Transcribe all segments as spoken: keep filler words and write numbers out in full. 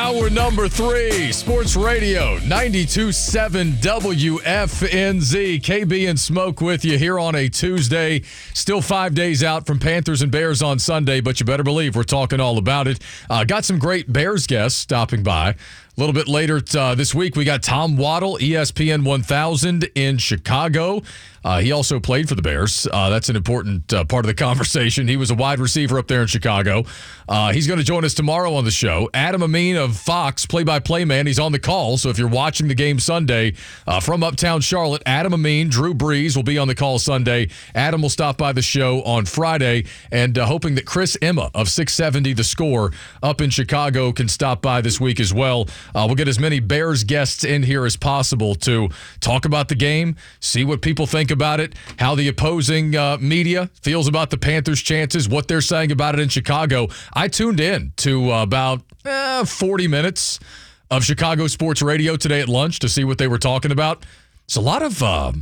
Hour number three, Sports Radio, ninety-two point seven W F N Z. K B and Smoke with you here on a Tuesday. Still five days out from Panthers and Bears on Sunday, but you better believe we're talking all about it. Uh, got some great Bears guests stopping by. A little bit later uh, this week, we got Tom Waddle, E S P N one thousand in Chicago. Uh, he also played for the Bears. Uh, that's an important uh, part of the conversation. He was a wide receiver up there in Chicago. Uh, he's going to join us tomorrow on the show. Adam Amin of Fox, play-by-play man, he's on the call. So if you're watching the game Sunday uh, from uptown Charlotte, Adam Amin, Drew Brees will be on the call Sunday. Adam will stop by the show on Friday, and uh, hoping that Chris Emma of six seventy The Score up in Chicago can stop by this week as well. Uh, we'll get as many Bears guests in here as possible to talk about the game, see what people think about it, how the opposing uh, media feels about the Panthers' chances, what they're saying about it in Chicago. I tuned in to uh, about eh, forty minutes of Chicago sports radio today at lunch to see what they were talking about. It's a lot of um,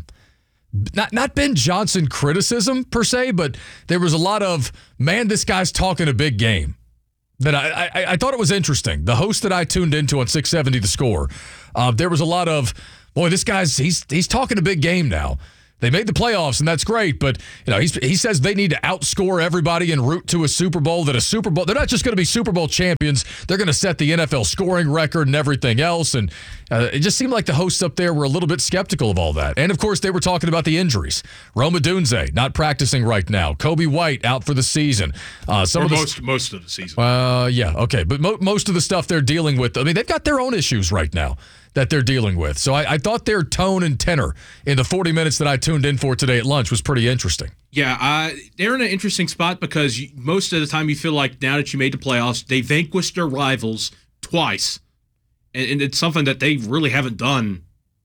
not not Ben Johnson criticism per se, but there was a lot of, man, this guy's talking a big game. That I, I I thought it was interesting. The host that I tuned into on six seventy The Score, uh, there was a lot of, boy, this guy's he's he's talking a big game now. They made the playoffs, and that's great, but you know he's, he says they need to outscore everybody en route to a Super Bowl, that a Super Bowl, they're not just going to be Super Bowl champions, they're going to set the N F L scoring record and everything else, and uh, it just seemed like the hosts up there were a little bit skeptical of all that. And, of course, they were talking about the injuries. Rome Odunze not practicing right now. Kobe White out for the season. Uh, some or of the, most, most of the season. Uh, yeah, okay, but mo- most of the stuff they're dealing with, I mean, they've got their own issues right now that they're dealing with. So I, I thought their tone and tenor in the forty minutes that I tuned in for today at lunch was pretty interesting. Yeah, uh, they're in an interesting spot because you, most of the time you feel like now that you made the playoffs, they vanquished their rivals twice. And, and it's something that they really haven't done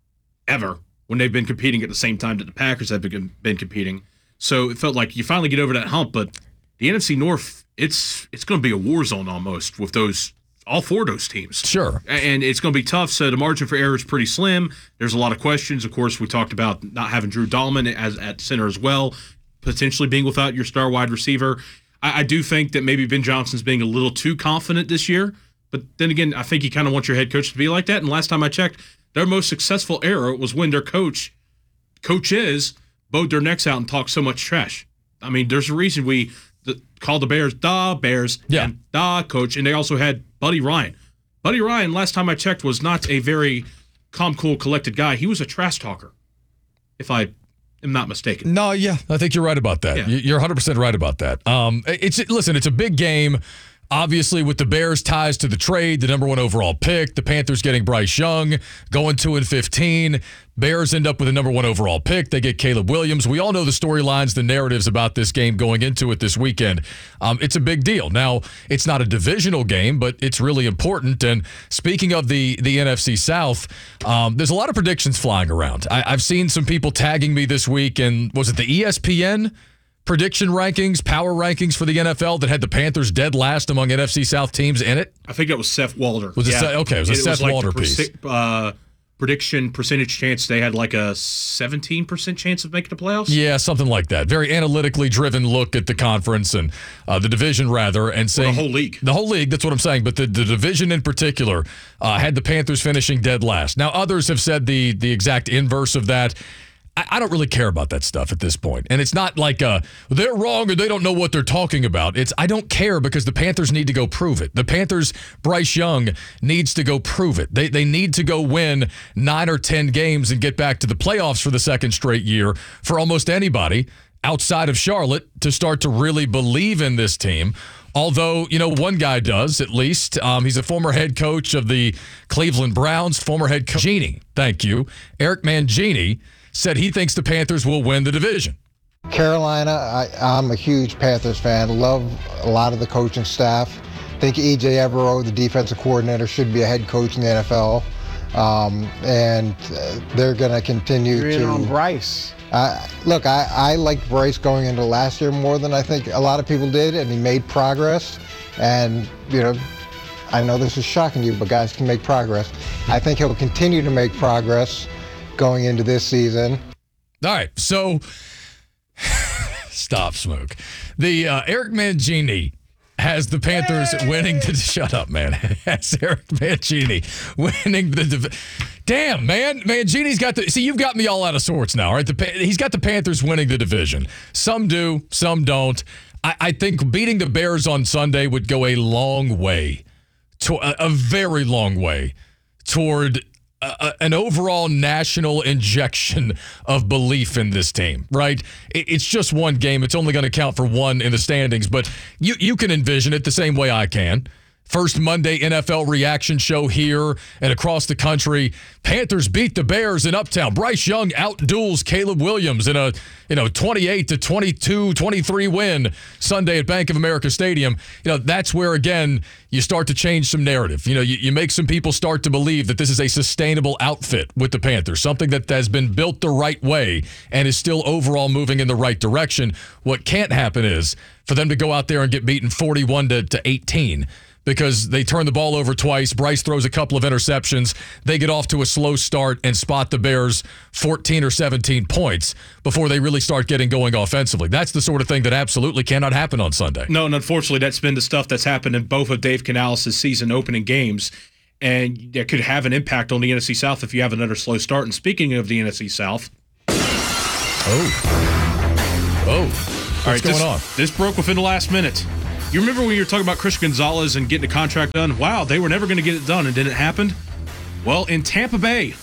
ever when they've been competing at the same time that the Packers have been, been competing. So it felt like you finally get over that hump, but the N F C North, it's it's going to be a war zone almost with those all four of those teams. Sure. And it's going to be tough, so the margin for error is pretty slim. There's a lot of questions. Of course, we talked about not having Drew Dahlman as at center as well, potentially being without your star wide receiver. I, I do think that maybe Ben Johnson's being a little too confident this year, but then again, I think you kind of want your head coach to be like that, and last time I checked, their most successful era was when their coach, coaches, bowed their necks out and talked so much trash. I mean, there's a reason we the, called the Bears the Bears yeah. and the coach, and they also had Buddy Ryan. Buddy Ryan, last time I checked, was not a very calm, cool, collected guy. He was a trash talker, if I am not mistaken. No, yeah, I think you're right about that. Yeah. You're one hundred percent right about that. Um, it's listen, it's a big game. Obviously, with the Bears' ties to the trade, the number one overall pick, the Panthers getting Bryce Young, going two and fifteen. Bears end up with a number one overall pick. They get Caleb Williams. We all know the storylines, the narratives about this game going into it this weekend. Um, it's a big deal. Now, it's not a divisional game, but it's really important. And speaking of the, the N F C South, um, there's a lot of predictions flying around. I, I've seen some people tagging me this week, and was it the E S P N prediction rankings, power rankings for the N F L that had the Panthers dead last among N F C South teams in it? I think that was Seth Walder. Was it yeah. Seth, okay, it was a it Seth was like Walder the piece. Perci- uh, prediction percentage chance, they had like a seventeen percent chance of making the playoffs? Yeah, something like that. Very analytically driven look at the conference and uh, the division, rather, and saying or the whole league. The whole league, that's what I'm saying. But the, the division in particular uh, had the Panthers finishing dead last. Now, others have said the the exact inverse of that. I don't really care about that stuff at this point. And it's not like uh, they're wrong or they don't know what they're talking about. It's I don't care because the Panthers need to go prove it. The Panthers, Bryce Young, needs to go prove it. They they need to go win nine or ten games and get back to the playoffs for the second straight year for almost anybody outside of Charlotte to start to really believe in this team. Although, you know, one guy does, at least. Um, he's a former head coach of the Cleveland Browns, former head coach. Mangini, thank you. Eric Mangini said he thinks the Panthers will win the division. Carolina, I, I'm a huge Panthers fan. Love a lot of the coaching staff. Think E J Evero, the defensive coordinator, should be a head coach in the N F L. Um, and uh, they're going to continue You're to. in on Bryce. Uh, look, I, I liked Bryce going into last year more than I think a lot of people did, and he made progress. And, you know, I know this is shocking you, but guys can make progress. I think he'll continue to make progress going into this season. All right, so stop, Smoke. The uh, Eric Mangini has the Panthers hey! winning the shut up, man. Has Eric Mangini winning the div- damn man. Mangini's got the see. You've got me all out of sorts now, right? The, he's got the Panthers winning the division. Some do, some don't. I, I think beating the Bears on Sunday would go a long way, to a, a very long way toward a, an overall national injection of belief in this team, right? It, it's just one game. It's only going to count for one in the standings, but you, you can envision it the same way I can. First Monday N F L reaction show here and across the country. Panthers beat the Bears in Uptown. Bryce Young outduels Caleb Williams in a you know twenty-eight to twenty-two, twenty-three win Sunday at Bank of America Stadium. You know, that's where again you start to change some narrative. You know, you, you make some people start to believe that this is a sustainable outfit with the Panthers, something that has been built the right way and is still overall moving in the right direction. What can't happen is for them to go out there and get beaten forty-one to eighteen. Because they turn the ball over twice. Bryce throws a couple of interceptions. They get off to a slow start and spot the Bears fourteen or seventeen points before they really start getting going offensively. That's the sort of thing that absolutely cannot happen on Sunday. No, and unfortunately, that's been the stuff that's happened in both of Dave Canales' season opening games, and that could have an impact on the N F C South if you have another slow start. And speaking of the N F C South. Oh. Oh. What's All right, going this, on? This broke within the last minute. You remember when you were talking about Christian Gonzalez and getting the contract done? Wow, they were never going to get it done, and then it happened? Well, in Tampa Bay,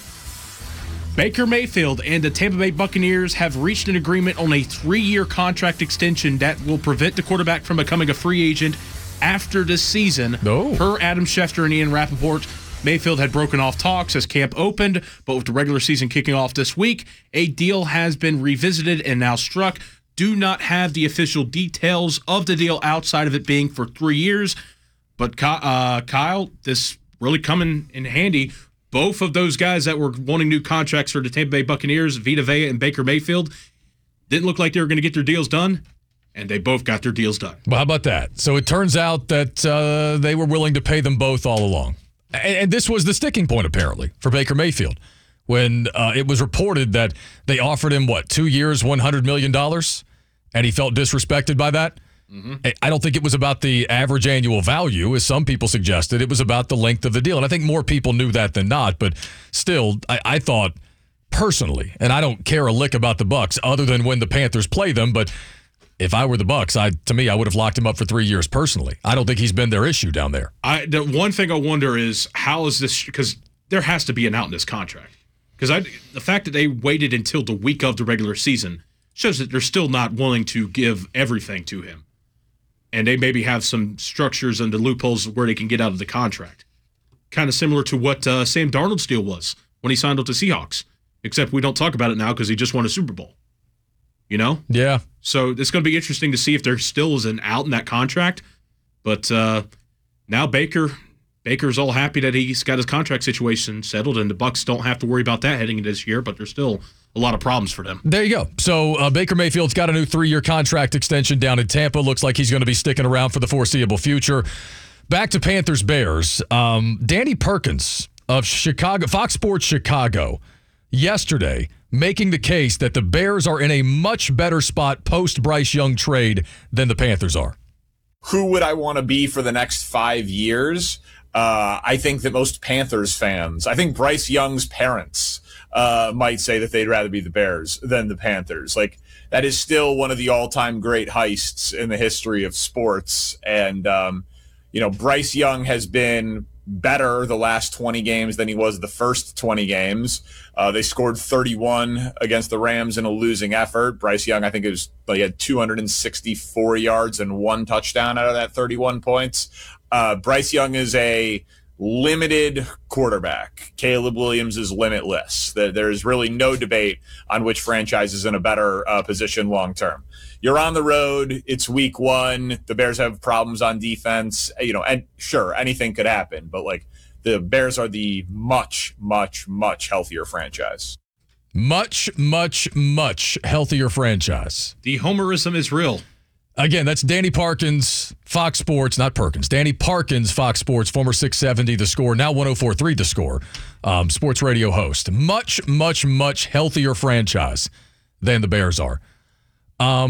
Baker Mayfield and the Tampa Bay Buccaneers have reached an agreement on a three-year contract extension that will prevent the quarterback from becoming a free agent after this season. No. Per Adam Schefter and Ian Rappaport, Mayfield had broken off talks as camp opened, but with the regular season kicking off this week, a deal has been revisited and now struck. Do not have the official details of the deal outside of it being for three years. But uh, Kyle, this really coming in handy. Both of those guys that were wanting new contracts for the Tampa Bay Buccaneers, Vita Vea and Baker Mayfield, didn't look like they were going to get their deals done, and they both got their deals done. Well, how about that? So it turns out that uh, they were willing to pay them both all along. And, and this was the sticking point, apparently, for Baker Mayfield. When uh, it was reported that they offered him, what, two years, one hundred million dollars? And he felt disrespected by that. Mm-hmm. I don't think it was about the average annual value, as some people suggested. It was about the length of the deal. And I think more people knew that than not. But still, I, I thought personally, and I don't care a lick about the Bucs other than when the Panthers play them, but if I were the Bucs, I to me, I would have locked him up for three years personally. I don't think he's been their issue down there. I the one thing I wonder is how is this, because there has to be an out in this contract. Because I the fact that they waited until the week of the regular season shows that they're still not willing to give everything to him. And they maybe have some structures and the loopholes where they can get out of the contract. Kind of similar to what uh, Sam Darnold's deal was when he signed with the Seahawks. Except we don't talk about it now because he just won a Super Bowl. You know? Yeah. So it's going to be interesting to see if there still is an out in that contract. But uh, now Baker... Baker's all happy that he's got his contract situation settled, and the Bucs don't have to worry about that heading into this year, but there's still a lot of problems for them. There you go. So uh, Baker Mayfield's got a new three-year contract extension down in Tampa. Looks like he's going to be sticking around for the foreseeable future. Back to Panthers-Bears. Um, Danny Perkins of Chicago, Fox Sports Chicago, yesterday making the case that the Bears are in a much better spot post-Bryce Young trade than the Panthers are. Who would I want to be for the next five years? Uh, I think that most Panthers fans, I think Bryce Young's parents uh, might say that they'd rather be the Bears than the Panthers. Like, that is still one of the all-time great heists in the history of sports. And, um, you know, Bryce Young has been better the last twenty games than he was the first twenty games. Uh, they scored thirty-one against the Rams in a losing effort. Bryce Young, I think it was, he had two hundred sixty-four yards and one touchdown out of that thirty-one points. Uh, Bryce Young is a limited quarterback. Caleb Williams is limitless. There is really no debate on which franchise is in a better uh, position long term. You're on the road. It's week one. The Bears have problems on defense. You know, and sure, anything could happen, but like the Bears are the much, much, much healthier franchise. Much, much, much healthier franchise. The homerism is real. Again, that's Danny Parkins, Fox Sports, not Perkins. Danny Parkins, Fox Sports, former six seventy The Score, now one oh four point three The Score, um, sports radio host. Much, much, much healthier franchise than the Bears are. Um,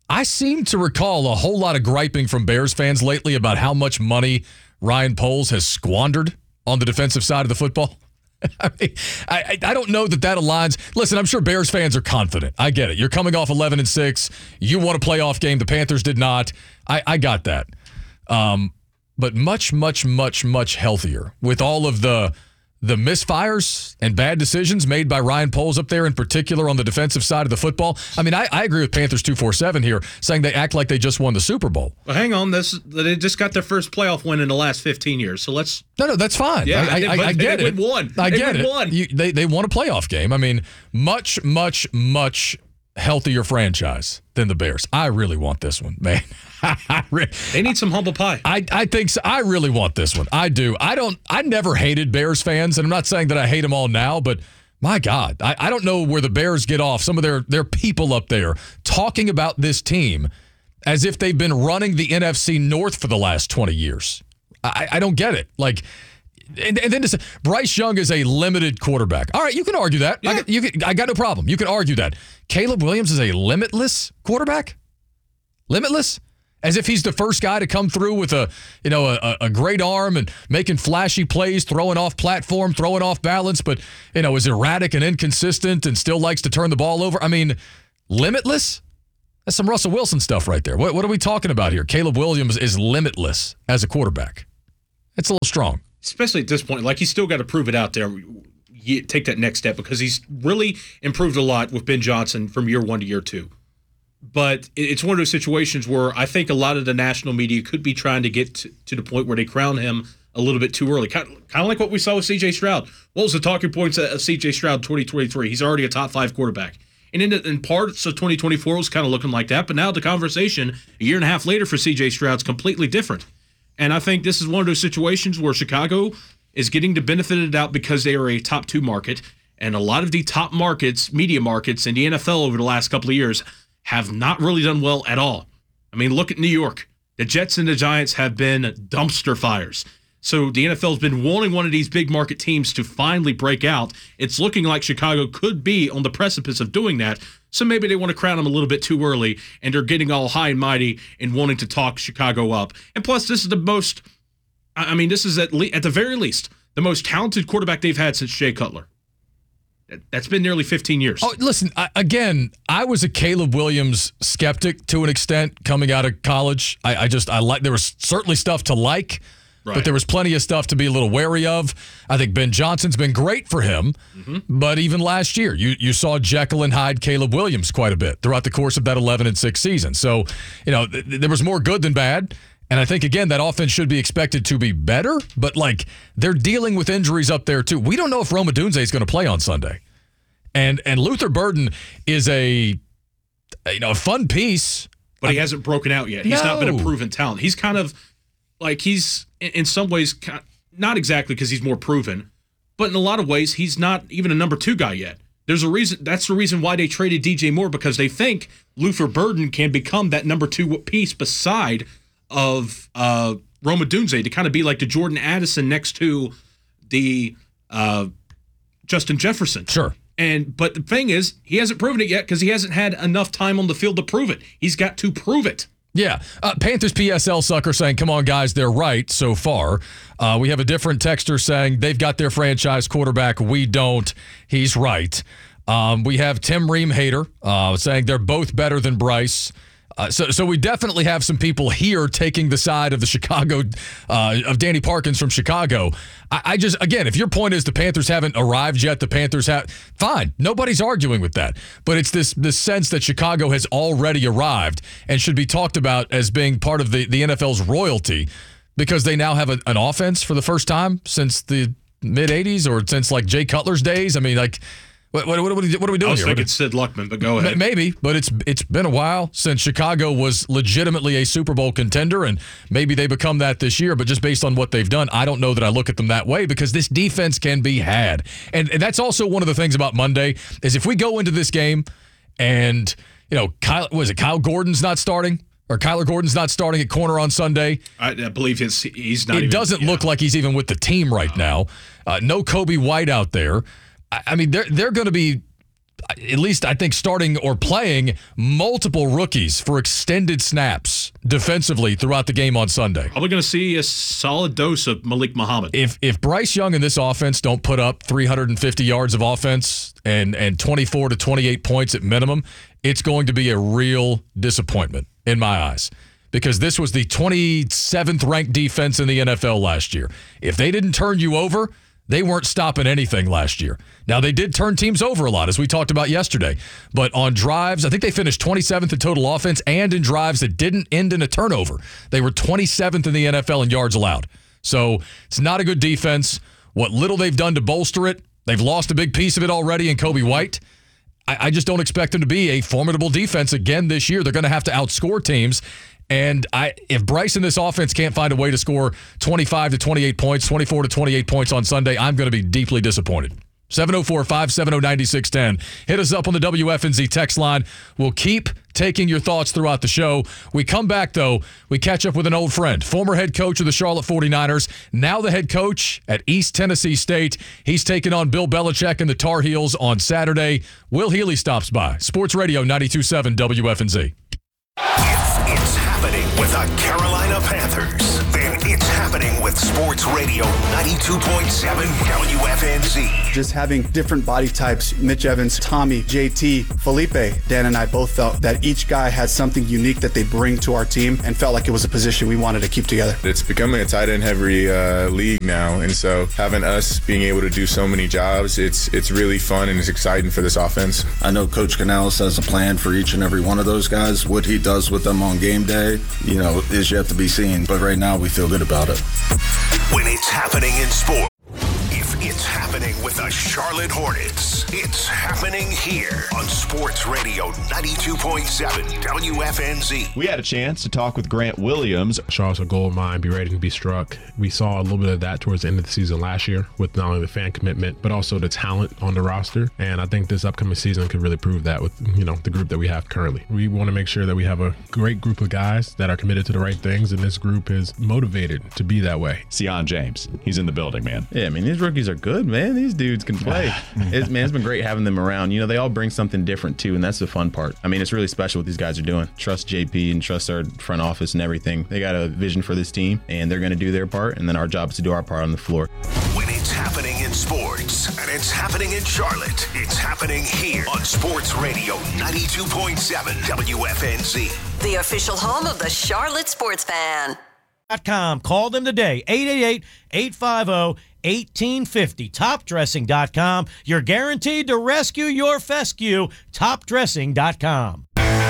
I seem to recall a whole lot of griping from Bears fans lately about how much money Ryan Poles has squandered on the defensive side of the football. I mean, I, I don't know that that aligns. Listen, I'm sure Bears fans are confident. I get it. You're coming off eleven and six. You won a playoff game. The Panthers did not. I, I got that. Um, but much, much, much, much healthier with all of the the misfires and bad decisions made by Ryan Poles up there, in particular on the defensive side of the football. I mean, I, I agree with Panthers two forty-seven here, saying they act like they just won the Super Bowl. Well, hang on. This They just got their first playoff win in the last fifteen years, so let's... No, no, that's fine. Yeah, I, I, I, I get they it. Win one. I they get win it. One. You, they, they won a playoff game. I mean, much, much, much healthier franchise than the Bears. I really want this one, man. They need some humble pie. I, I think so. I really want this one. I do. I don't. I never hated Bears fans, and I'm not saying that I hate them all now, but my God, I, I don't know where the Bears get off. Some of their their people up there talking about this team as if they've been running the N F C North for the last twenty years. I, I don't get it. Like, and, and then to say Bryce Young is a limited quarterback. All right, you can argue that. Yeah. I, you can, I got no problem. You can argue that. Caleb Williams is a limitless quarterback. Limitless. As if he's the first guy to come through with a, you know, a, a great arm and making flashy plays, throwing off platform, throwing off balance, but, you know, is erratic and inconsistent and still likes to turn the ball over. I mean, limitless? That's some Russell Wilson stuff right there. What, what are we talking about here? Caleb Williams is limitless as a quarterback. It's a little strong. Especially at this point. Like, he's still got to prove it out there. You take that next step because he's really improved a lot with Ben Johnson from year one to year two. But it's one of those situations where I think a lot of the national media could be trying to get to, to the point where they crown him a little bit too early. Kind of, kind of like what we saw with C J Stroud. What was the talking points of C J Stroud twenty twenty-three? He's already a top five quarterback. And in, in parts of twenty twenty-four, it was kind of looking like that. But now the conversation a year and a half later for C J Stroud is completely different. And I think this is one of those situations where Chicago is getting the benefit of the doubt because they are a top two market. And a lot of the top markets, media markets in the N F L over the last couple of years have not really done well at all. I mean, look at New York. The Jets and the Giants have been dumpster fires. So the N F L has been wanting one of these big market teams to finally break out. It's looking like Chicago could be on the precipice of doing that. So maybe they want to crown them a little bit too early, and they're getting all high and mighty and wanting to talk Chicago up. And plus, this is the most, I mean, this is at, le- at the very least, the most talented quarterback they've had since Jay Cutler. That's been nearly fifteen years. Oh, listen, I, again, I was a Caleb Williams skeptic to an extent coming out of college. I, I just, I like, there was certainly stuff to like, right. But there was plenty of stuff to be a little wary of. I think Ben Johnson's been great for him, mm-hmm. But even last year, you you saw Jekyll and Hyde Caleb Williams quite a bit throughout the course of that eleven and six season. So, you know, th- there was more good than bad. And I think, again, that offense should be expected to be better, but, like, they're dealing with injuries up there, too. We don't know if Rome Odunze is going to play on Sunday. And and Luther Burden is a, you know, a fun piece. But he hasn't broken out yet. He's no. not been a proven talent. He's kind of, like, he's, in some ways, not exactly because he's more proven, but in a lot of ways, he's not even a number two guy yet. There's a reason. That's the reason why they traded D J Moore, because they think Luther Burden can become that number two piece beside of uh, Rome Odunze to kind of be like the Jordan Addison next to the uh, Justin Jefferson. Sure. And but the thing is, he hasn't proven it yet because he hasn't had enough time on the field to prove it. He's got to prove it. Yeah. Uh, Panthers P S L sucker saying, come on, guys, they're right so far. Uh, we have a different texter saying they've got their franchise quarterback. We don't. He's right. Um, we have Tim Ream hater uh, saying they're both better than Bryce. Uh, so, so we definitely have some people here taking the side of the Chicago, uh, of Danny Parkins from Chicago. I, I just, again, if your point is the Panthers haven't arrived yet, the Panthers have, fine. Nobody's arguing with that. But it's this this sense that Chicago has already arrived and should be talked about as being part of the, the N F L's royalty because they now have a, an offense for the first time since the mid-eighties or since, like, Jay Cutler's days. I mean, like, What, what, what, are we, what are we doing I was here? thinking Sid Luckman, but go ahead. Maybe, but it's it's been a while since Chicago was legitimately a Super Bowl contender, and maybe they become that this year, but just based on what they've done, I don't know that I look at them that way because this defense can be had. And, and that's also one of the things about Monday is if we go into this game and, you know, Kyle, was it Kyle Gordon's not starting? Or Kyler Gordon's not starting at corner on Sunday. I, I believe his, he's not It even, doesn't yeah. look like he's even with the team right now. Uh, no Kobe White out there. I, I mean, they're they're going to be at least I think, starting or playing multiple rookies for extended snaps defensively throughout the game on Sunday. Probably going to see a solid dose of Malik Muhammad. If if Bryce Young and this offense don't put up three hundred fifty yards of offense and, and twenty-four to twenty-eight points at minimum, it's going to be a real disappointment in my eyes. Because this was the twenty-seventh ranked defense in the N F L last year. If they didn't turn you over, they weren't stopping anything last year. Now, they did turn teams over a lot, as we talked about yesterday. But on drives, I think they finished twenty-seventh in total offense, and in drives that didn't end in a turnover. They were twenty-seventh in the N F L in yards allowed. So it's not a good defense. What little they've done to bolster it, they've lost a big piece of it already in Kobe White. I, I just don't expect them to be a formidable defense again this year. They're going to have to outscore teams. And I, if Bryce in this offense can't find a way to score twenty-five to twenty-eight points, twenty-four to twenty-eight points on Sunday, I'm going to be deeply disappointed. seven oh four, five seven oh, nine six one oh. Hit us up on the W F N Z text line. We'll keep taking your thoughts throughout the show. We come back, though, we catch up with an old friend, former head coach of the Charlotte forty-niners, now the head coach at East Tennessee State. He's taking on Bill Belichick and the Tar Heels on Saturday. Will Healy stops by. Sports Radio ninety-two point seven W F N Z. If it's happening with the Carolina Panthers, then it's happening with Sports Radio ninety-two point seven W F N Z. Just having different body types, Mitch Evans, Tommy, J T, Felipe, Dan and I both felt that each guy had something unique that they bring to our team and felt like it was a position we wanted to keep together. It's becoming a tight end heavy uh, league now, and so having us being able to do so many jobs, it's it's really fun and it's exciting for this offense. I know Coach Canales has a plan for each and every one of those guys. What he does with them on game day, you know, is yet to be seen. But right now, we feel good about it. When it's happening in sport, if it's happening with the Charlotte Hornets, it's happening here on Sports Radio ninety-two point seven W F N Z. We had a chance to talk with Grant Williams. Charlotte's a gold mine, be ready to be struck. We saw a little bit of that towards the end of the season last year with not only the fan commitment, but also the talent on the roster. And I think this upcoming season could really prove that with, you know, the group that we have currently. We want to make sure that we have a great group of guys that are committed to the right things, and this group is motivated to be that way. Sion James, he's in the building, man. Yeah, I mean, these rookies are good, man. These dudes can play. it's, man, it's been great having them around. You know, they all bring something different, too, and that's the fun part. I mean, it's really special what these guys are doing. Trust J P and trust our front office and everything. They got a vision for this team, and they're going to do their part, and then our job is to do our part on the floor. When it's happening in sports, and it's happening in Charlotte, it's happening here on Sports Radio ninety-two point seven W F N Z. The official home of the Charlotte Sports Fan. Com. Call them today, eight eight eight, eight five zero, one eight five zero. top dressing dot com. You're guaranteed to rescue your fescue. top dressing dot com.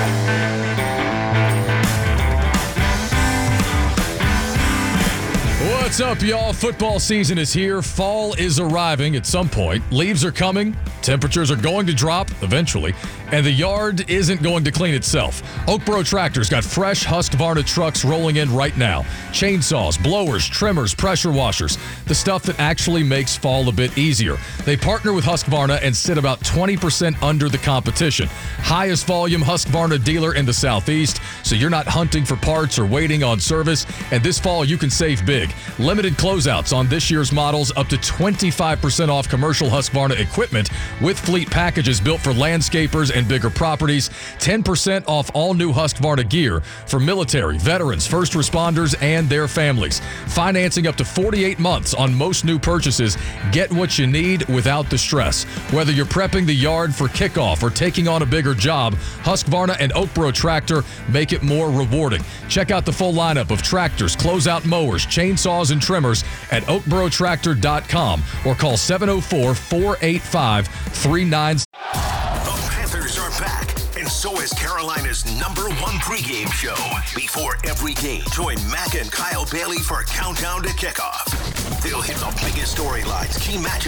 What's up, y'all? Football season is here. Fall is arriving at some point. Leaves are coming. Temperatures are going to drop eventually. And the yard isn't going to clean itself. Oakboro Tractor's got fresh Husqvarna trucks rolling in right now. Chainsaws, blowers, trimmers, pressure washers. The stuff that actually makes fall a bit easier. They partner with Husqvarna and sit about twenty percent under the competition. Highest volume Husqvarna dealer in the Southeast, so you're not hunting for parts or waiting on service. And this fall, you can save big. Limited closeouts on this year's models, up to twenty-five percent off commercial Husqvarna equipment with fleet packages built for landscapers and bigger properties. ten percent off all new Husqvarna gear for military, veterans, first responders, and their families. Financing up to forty-eight months on most new purchases. Get what you need without the stress. Whether you're prepping the yard for kickoff or taking on a bigger job, Husqvarna and Oakboro Tractor make it more rewarding. Check out the full lineup of tractors, closeout mowers, chainsaws, and trimmers at oakboro tractor dot com or call seven oh four, four eight five, three nine. The Panthers are back, and so is Carolina's number one pregame show. Before every game, join Mac and Kyle Bailey for Countdown to Kickoff. They'll hit the biggest storylines, key matchups,